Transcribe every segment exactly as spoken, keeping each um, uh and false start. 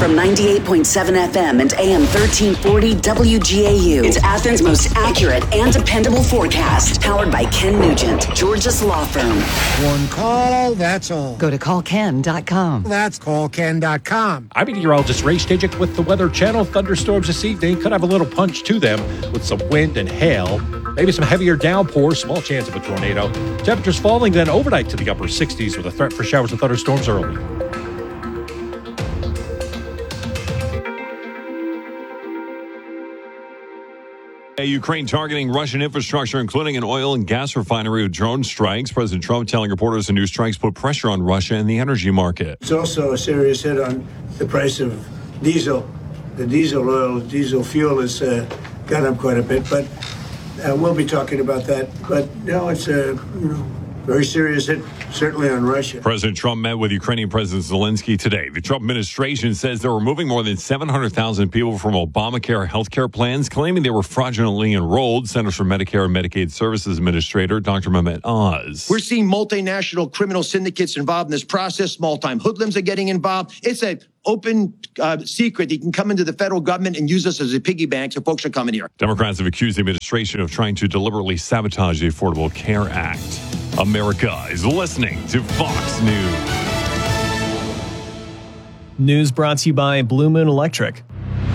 From ninety-eight point seven F M and A M thirteen forty W G A U. It's Athens' most accurate and dependable forecast. Powered by Ken Nugent, Georgia's law firm. One call, that's all. Go to call ken dot com. That's call ken dot com. I'm meteorologist Ray Stajic with the Weather Channel. Thunderstorms this evening could have a little punch to them with some wind and hail. Maybe some heavier downpours, small chance of a tornado. Temperatures falling then overnight to the upper sixties with a threat for showers and thunderstorms early. Ukraine targeting Russian infrastructure, including an oil and gas refinery with drone strikes. President Trump telling reporters the new strikes put pressure on Russia and the energy market. It's also a serious hit on the price of diesel. The diesel oil, diesel fuel has uh, gone up quite a bit, but uh, we'll be talking about that. But no, it's a you know, very serious hit, certainly on Russia. President Trump met with Ukrainian President Zelensky today. The Trump administration says they're removing more than seven hundred thousand people from Obamacare health care plans, claiming they were fraudulently enrolled. Centers for Medicare and Medicaid Services Administrator Doctor Mehmet Oz. We're seeing multinational criminal syndicates involved in this process. Small-time hoodlums are getting involved. It's a open uh, secret. You can come into the federal government and use us as a piggy bank, so folks are coming here. Democrats have accused the administration of trying to deliberately sabotage the Affordable Care Act. America is listening to Fox News. News brought to you by Blue Moon Electric.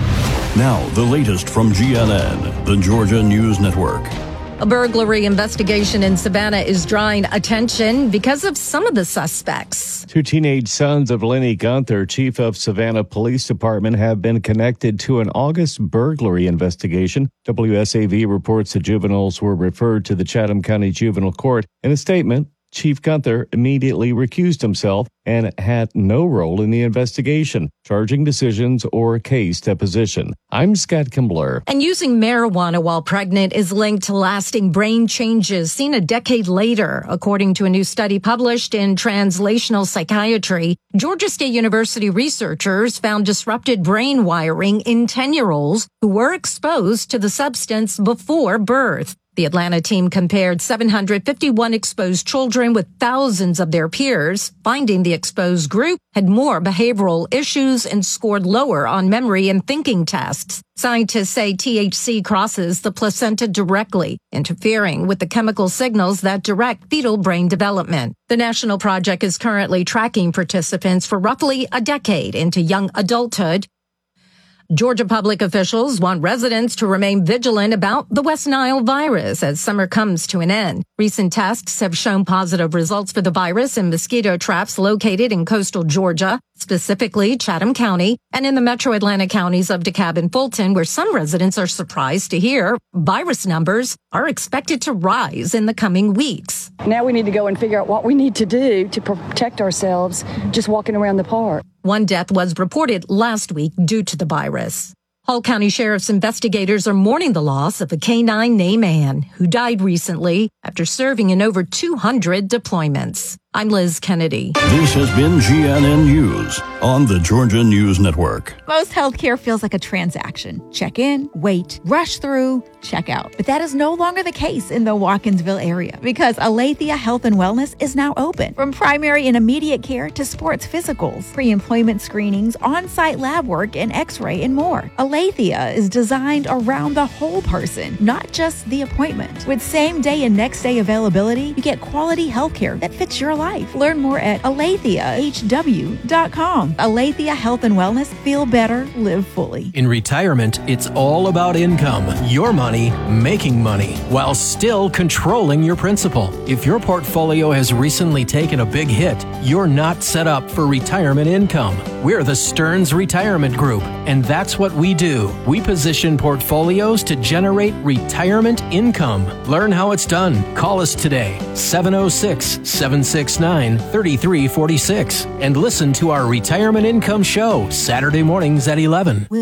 Now, the latest from G N N, the Georgia News Network. A burglary investigation in Savannah is drawing attention because of some of the suspects. Two teenage sons of Lenny Gunther, chief of Savannah Police Department, have been connected to an August burglary investigation. W S A V reports the juveniles were referred to the Chatham County Juvenile Court. In a statement, Chief Gunther immediately recused himself and had no role in the investigation, charging decisions, or case deposition. I'm Scott Kimbler. And using marijuana while pregnant is linked to lasting brain changes seen a decade later, according to a new study published in Translational Psychiatry. Georgia State University researchers found disrupted brain wiring in ten-year-olds who were exposed to the substance before birth. The Atlanta team compared seven hundred fifty-one exposed children with thousands of their peers, finding the exposed group had more behavioral issues and scored lower on memory and thinking tests. Scientists say T H C crosses the placenta directly, interfering with the chemical signals that direct fetal brain development. The national project is currently tracking participants for roughly a decade into young adulthood. Georgia public officials want residents to remain vigilant about the West Nile virus as summer comes to an end. Recent tests have shown positive results for the virus in mosquito traps located in coastal Georgia, specifically Chatham County, and in the metro Atlanta counties of DeKalb and Fulton, where some residents are surprised to hear virus numbers are expected to rise in the coming weeks. Now we need to go and figure out what we need to do to protect ourselves just walking around the park. One death was reported last week due to the virus. Hall County Sheriff's investigators are mourning the loss of a K nine named Ann, who died recently after serving in over two hundred deployments. I'm Liz Kennedy. This has been G N N News on the Georgia News Network. Most healthcare feels like a transaction. Check in, wait, rush through, check out. But that is no longer the case in the Watkinsville area because Aletheia Health and Wellness is now open. From primary and immediate care to sports physicals, pre-employment screenings, on-site lab work, and x-ray and more. Aletheia is designed around the whole person, not just the appointment. With same-day and next-day availability, you get quality healthcare that fits your life. Learn more at aletheia h w dot com. Aletheia Health and Wellness. Feel better, live fully. In retirement, it's all about income. Your money, making money, while still controlling your principal. If your portfolio has recently taken a big hit, you're not set up for retirement income. We're the Stearns Retirement Group, and that's what we do. We position portfolios to generate retirement income. Learn how it's done. Call us today, seven oh six, seven six nine, three three four six, and listen to our Retirement Income Show, Saturday mornings at eleven.